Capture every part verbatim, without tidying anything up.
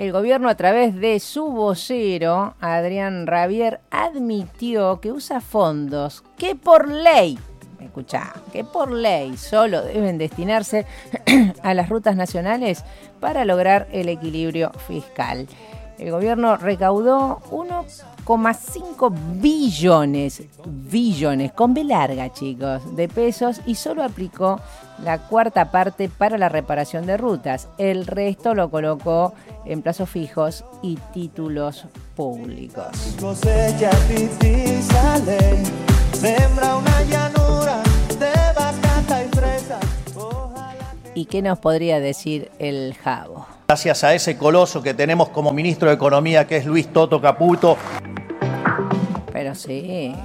el gobierno, a través de su vocero, Adrián Rabier, admitió que usa fondos que por ley, escuchá, que por ley solo deben destinarse a las rutas nacionales para lograr el equilibrio fiscal. El gobierno recaudó uno coma cinco billones, billones, con B larga, chicos, de pesos, y solo aplicó la cuarta parte para la reparación de rutas. El resto lo colocó en plazos fijos y títulos públicos. Cosecha artificiales, sembra una llanura de batata y fresa. ¿Y qué nos podría decir el Jabo? Gracias a ese coloso que tenemos como ministro de Economía, que es Luis Toto Caputo. Pero sí.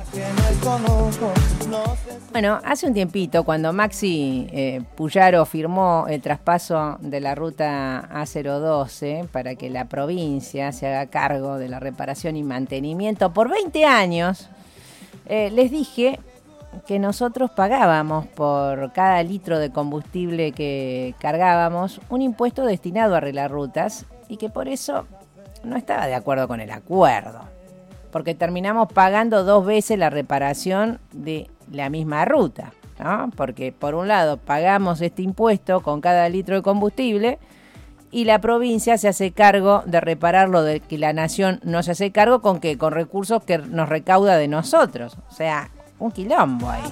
Bueno, hace un tiempito, cuando Maxi eh, Puyaro firmó el traspaso de la ruta A cero doce para que la provincia se haga cargo de la reparación y mantenimiento por veinte años, eh, les dije que nosotros pagábamos por cada litro de combustible que cargábamos un impuesto destinado a arreglar rutas y que por eso no estaba de acuerdo con el acuerdo, porque terminamos pagando dos veces la reparación de la misma ruta, ¿no? Porque por un lado pagamos este impuesto con cada litro de combustible y la provincia se hace cargo de reparar lo de que la nación no se hace cargo, ¿con qué? Con recursos que nos recauda de nosotros, o sea, un quilombo ahí.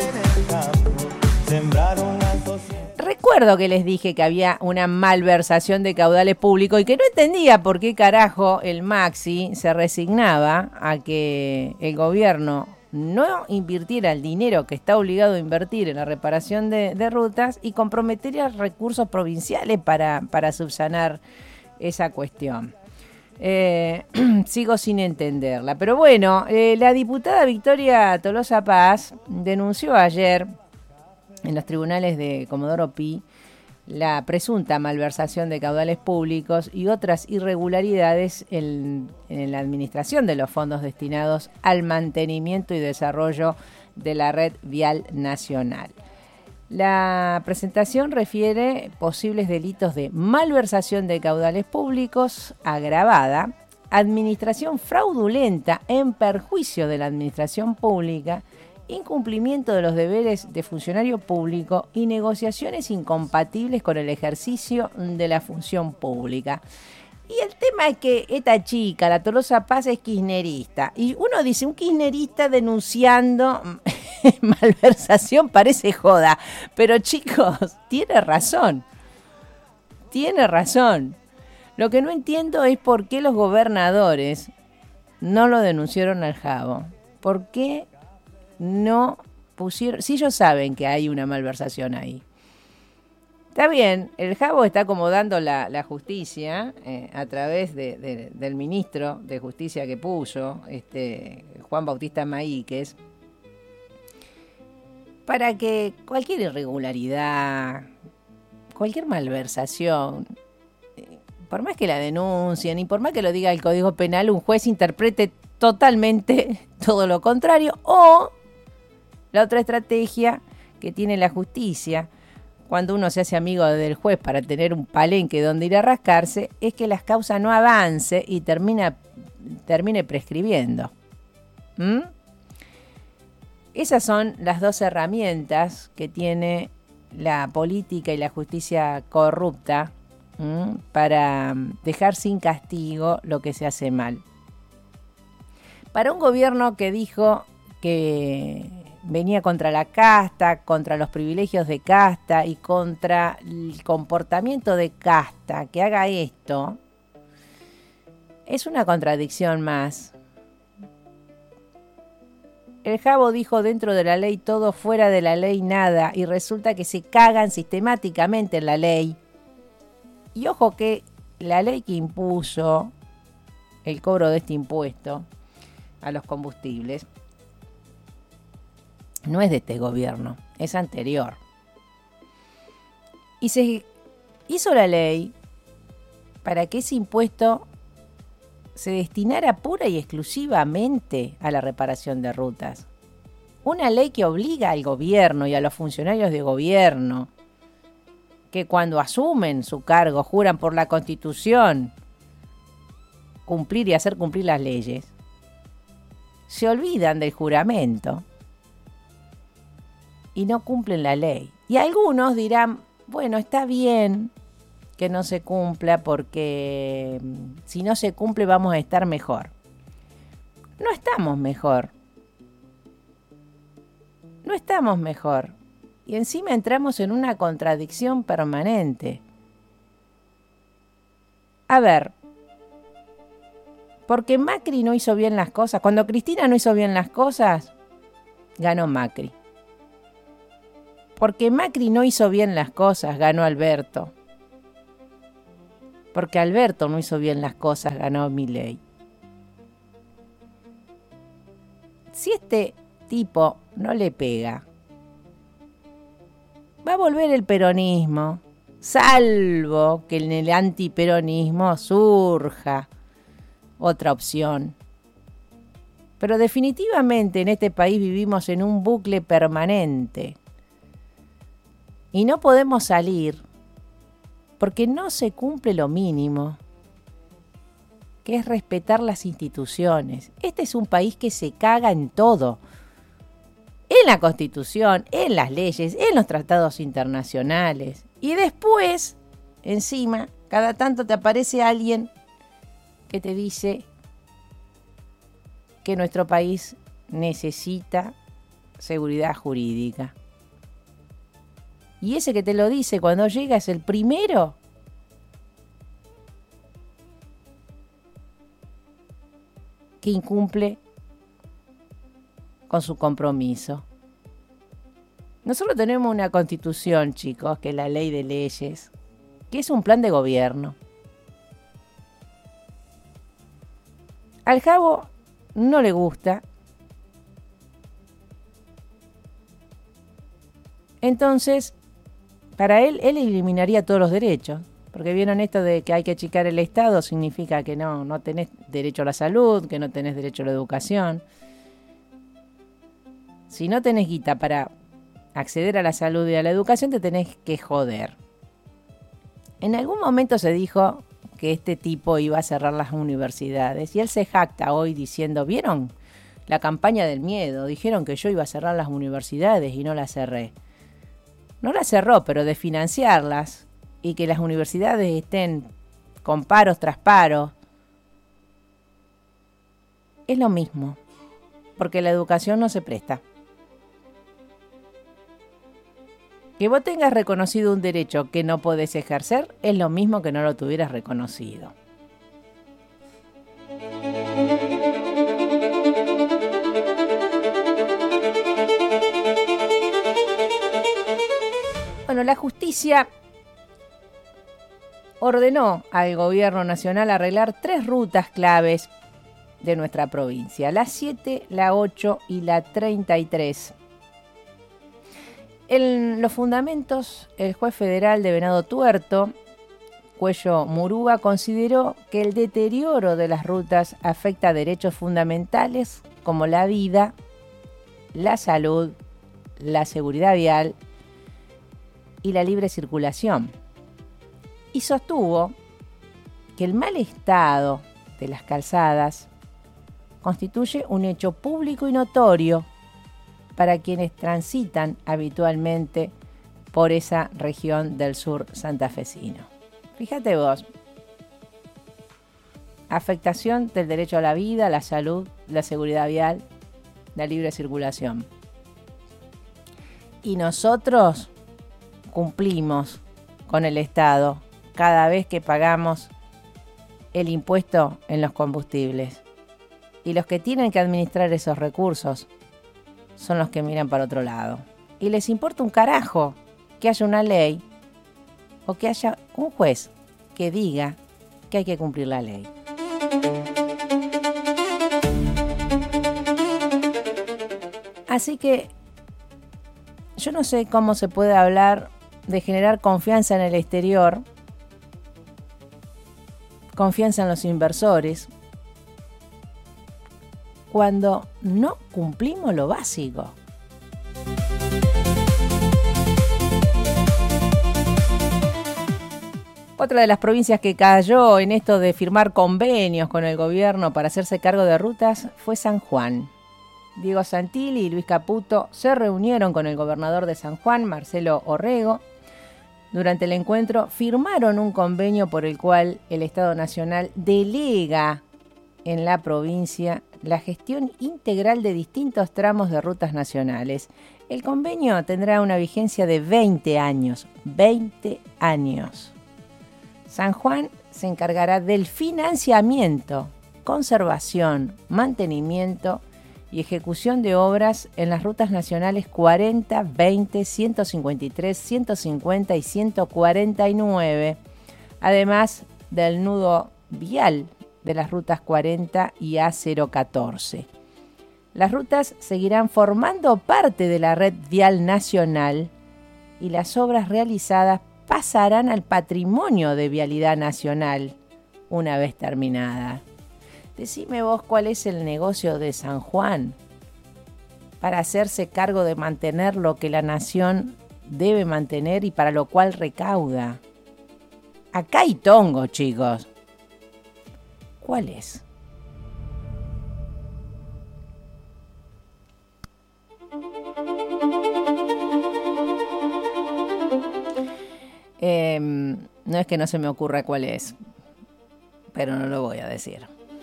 Recuerdo que les dije que había una malversación de caudales públicos y que no entendía por qué carajo el Maxi se resignaba a que el gobierno no invirtiera el dinero que está obligado a invertir en la reparación de, de rutas y comprometiera recursos provinciales para, para subsanar esa cuestión. Eh, sigo sin entenderla, pero bueno, eh, la diputada Victoria Tolosa Paz denunció ayer en los tribunales de Comodoro Pi la presunta malversación de caudales públicos y otras irregularidades en, en la administración de los fondos destinados al mantenimiento y desarrollo de la red vial nacional. La presentación refiere posibles delitos de malversación de caudales públicos agravada, administración fraudulenta en perjuicio de la administración pública, incumplimiento de los deberes de funcionario público y negociaciones incompatibles con el ejercicio de la función pública. Y el tema es que esta chica, la Tolosa Paz, es kirchnerista. Y uno dice, un kirchnerista denunciando malversación parece joda. Pero chicos, tiene razón. Tiene razón. Lo que no entiendo es por qué los gobernadores no lo denunciaron al Jabo. ¿Por qué no pusieron? Si ellos saben que hay una malversación ahí. Está bien, el Jabo está acomodando la, la justicia eh, a través de, de, del ministro de Justicia que puso, este, Juan Bautista Maíquez, para que cualquier irregularidad, cualquier malversación, eh, por más que la denuncien y por más que lo diga el Código Penal, un juez interprete totalmente todo lo contrario, o la otra estrategia que tiene la justicia, cuando uno se hace amigo del juez para tener un palenque donde ir a rascarse, es que la causa no avance y termina, termine prescribiendo. ¿Mm? Esas son las dos herramientas que tiene la política y la justicia corrupta, ¿m? Para dejar sin castigo lo que se hace mal. Para un gobierno que dijo que venía contra la casta, contra los privilegios de casta y contra el comportamiento de casta, que haga esto, es una contradicción más. El Jabo dijo dentro de la ley todo, fuera de la ley nada, y resulta que se cagan sistemáticamente en la ley. Y ojo que la ley que impuso el cobro de este impuesto a los combustibles no es de este gobierno, es anterior. Y se hizo la ley para que ese impuesto se destinara pura y exclusivamente a la reparación de rutas. Una ley que obliga al gobierno y a los funcionarios de gobierno que cuando asumen su cargo juran por la Constitución cumplir y hacer cumplir las leyes, se olvidan del juramento y no cumplen la ley. Y algunos dirán, bueno, está bien que no se cumpla porque si no se cumple vamos a estar mejor. No estamos mejor. No estamos mejor. Y encima entramos en una contradicción permanente. A ver, porque Macri no hizo bien las cosas. Cuando Cristina no hizo bien las cosas, ganó Macri. Porque Macri no hizo bien las cosas, ganó Alberto. Porque Alberto no hizo bien las cosas, ganó Milei. Si este tipo no le pega, va a volver el peronismo, salvo que en el antiperonismo surja otra opción. Pero definitivamente en este país vivimos en un bucle permanente y no podemos salir porque no se cumple lo mínimo, que es respetar las instituciones. Este es un país que se caga en todo. En la Constitución, en las leyes, en los tratados internacionales. Y después, encima, cada tanto te aparece alguien que te dice que nuestro país necesita seguridad jurídica. Y ese que te lo dice cuando llega es el primero que incumple con su compromiso. Nosotros tenemos una constitución, chicos, que es la ley de leyes, que es un plan de gobierno. Al Jabo no le gusta. Entonces, para él, él eliminaría todos los derechos. Porque vieron esto de que hay que achicar el Estado, significa que no, no tenés derecho a la salud, que no tenés derecho a la educación. Si no tenés guita para acceder a la salud y a la educación, te tenés que joder. En algún momento se dijo que este tipo iba a cerrar las universidades y él se jacta hoy diciendo, ¿vieron la campaña del miedo? Dijeron que yo iba a cerrar las universidades y no las cerré. No las cerró, pero de financiarlas y que las universidades estén con paros tras paros, es lo mismo, porque la educación no se presta. Que vos tengas reconocido un derecho que no podés ejercer es lo mismo que no lo tuvieras reconocido. Bueno, la justicia ordenó al gobierno nacional arreglar tres rutas claves de nuestra provincia, la siete, la ocho y la treinta y tres. En los fundamentos, el juez federal de Venado Tuerto, Cuello Murúa, consideró que el deterioro de las rutas afecta a derechos fundamentales como la vida, la salud, la seguridad vial y la libre circulación. Y sostuvo que el mal estado de las calzadas constituye un hecho público y notorio para quienes transitan habitualmente por esa región del sur santafesino. Fíjate vos, afectación del derecho a la vida, la salud, la seguridad vial, la libre circulación. Y nosotros cumplimos con el Estado cada vez que pagamos el impuesto en los combustibles. Y los que tienen que administrar esos recursos son los que miran para otro lado. Y les importa un carajo que haya una ley o que haya un juez que diga que hay que cumplir la ley. Así que yo no sé cómo se puede hablar de generar confianza en el exterior, confianza en los inversores, cuando no cumplimos lo básico. Otra de las provincias que cayó en esto de firmar convenios con el gobierno para hacerse cargo de rutas fue San Juan. Diego Santilli y Luis Caputo se reunieron con el gobernador de San Juan, Marcelo Orrego. Durante el encuentro firmaron un convenio por el cual el Estado Nacional delega en la provincia la gestión integral de distintos tramos de rutas nacionales. El convenio tendrá una vigencia de veinte años. veinte años. San Juan se encargará del financiamiento, conservación, mantenimiento y ejecución de obras en las rutas nacionales cuarenta, veinte, ciento cincuenta y tres, ciento cincuenta y ciento cuarenta y nueve, además del nudo vial de las rutas cuarenta y A cero catorce. Las rutas seguirán formando parte de la red vial nacional y las obras realizadas pasarán al patrimonio de vialidad nacional una vez terminada. Decime vos cuál es el negocio de San Juan para hacerse cargo de mantener lo que la nación debe mantener y para lo cual recauda. Acá hay tongo, chicos. ¿Cuál es? Eh, no es que no se me ocurra cuál es, pero no lo voy a decir.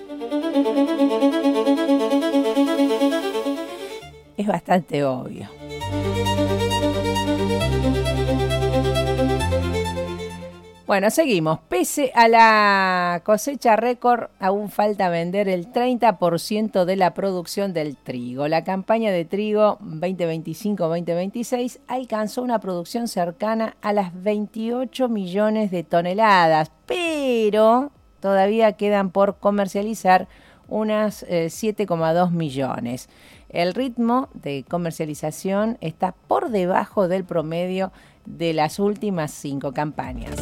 Es bastante obvio. Bueno, seguimos. Pese a la cosecha récord, aún falta vender el treinta por ciento de la producción del trigo. La campaña de trigo veinte veinticinco veinte veintiséis alcanzó una producción cercana a las veintiocho millones de toneladas, pero todavía quedan por comercializar unas eh, siete coma dos millones. El ritmo de comercialización está por debajo del promedio de las últimas cinco campañas.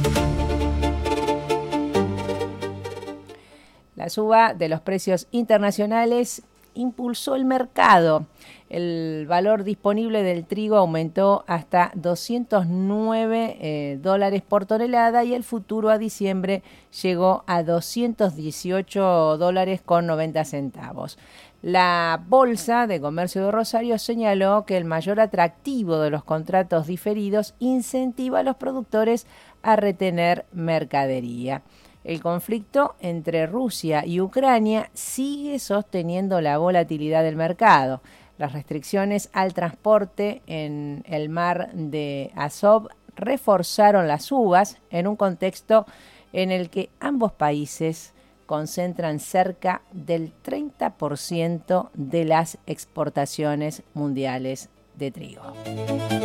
La suba de los precios internacionales impulsó el mercado. El valor disponible del trigo aumentó hasta doscientos nueve eh, dólares por tonelada y el futuro a diciembre llegó a doscientos dieciocho dólares con noventa centavos. La Bolsa de Comercio de Rosario señaló que el mayor atractivo de los contratos diferidos incentiva a los productores a retener mercadería. El conflicto entre Rusia y Ucrania sigue sosteniendo la volatilidad del mercado. Las restricciones al transporte en el mar de Azov reforzaron las subas en un contexto en el que ambos países concentran cerca del treinta por ciento de las exportaciones mundiales de trigo.